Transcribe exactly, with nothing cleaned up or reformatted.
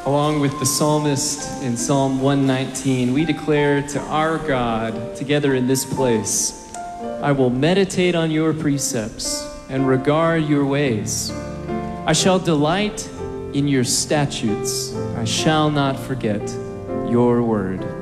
Along with the psalmist in Psalm one nineteen, we declare to our God together in this place, I will meditate on your precepts and regard your ways. I shall delight in your statutes. I shall not forget your word.